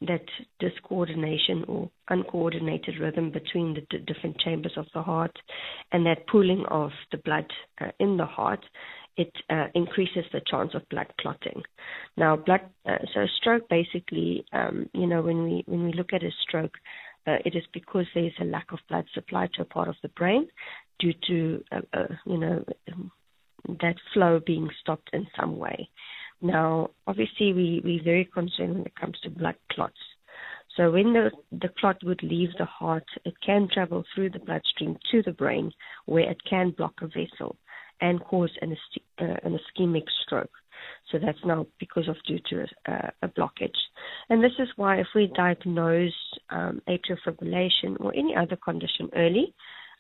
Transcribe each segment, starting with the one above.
that discoordination or uncoordinated rhythm between the different chambers of the heart, and that pooling of the blood in the heart, it increases the chance of blood clotting. Now, so stroke basically, when we look at a stroke, it is because there is a lack of blood supply to a part of the brain due to, that flow being stopped in some way. Now, obviously, we're very concerned when it comes to blood clots. So when the clot would leave the heart, it can travel through the bloodstream to the brain, where it can block a vessel and cause an ischemic stroke. So that's now due to a blockage. And this is why if we diagnose atrial fibrillation or any other condition early,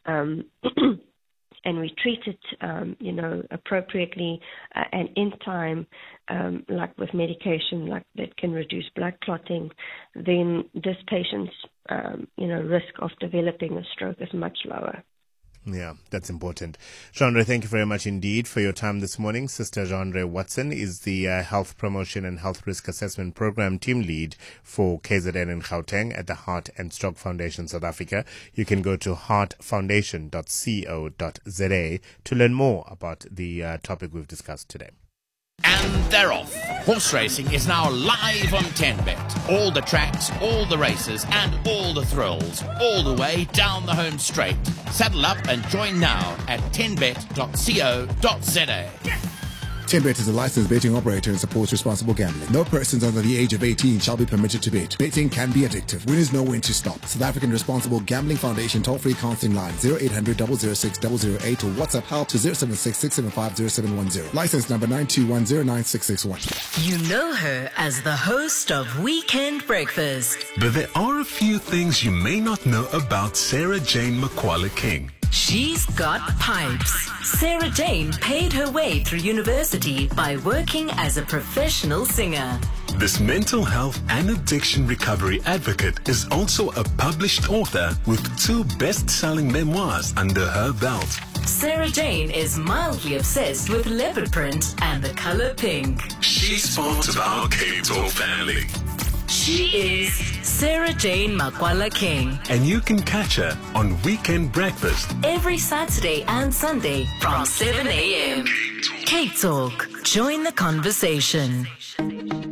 and we treat it, appropriately and in time, like with medication, like that can reduce blood clotting, then this patient's, risk of developing a stroke is much lower. Yeah, that's important. Jeandre, thank you very much indeed for your time this morning. Sister Jeandre Watson is the Health Promotion and Health Risk Assessment Program Team Lead for KZN in Gauteng at the Heart and Stroke Foundation South Africa. You can go to heartfoundation.co.za to learn more about the topic we've discussed today. And they're off. Horse racing is now live on 10Bet. All the tracks, all the races, and all the thrills, all the way down the home straight. Saddle up and join now at 10bet.co.za. 10Bet is a licensed betting operator and supports responsible gambling. No persons under the age of 18 shall be permitted to bet. Betting can be addictive. Winners know when to stop. South African Responsible Gambling Foundation toll-free counseling line 0800 006 008 or WhatsApp help to 076 675 0710. License number 921096661. You know her as the host of Weekend Breakfast. But there are a few things you may not know about Sarah Jane Makwala King. She's got pipes. Sarah Jane paid her way through university by working as a professional singer. This mental health and addiction recovery advocate is also a published author with 2 best-selling memoirs under her belt. Sarah Jane is mildly obsessed with leopard print and the color pink. She's part of our Cape Talk family. She is Sarah Jane Makwala King. And you can catch her on Weekend Breakfast every Saturday and Sunday from 7 a.m. Cape Talk. Join the conversation.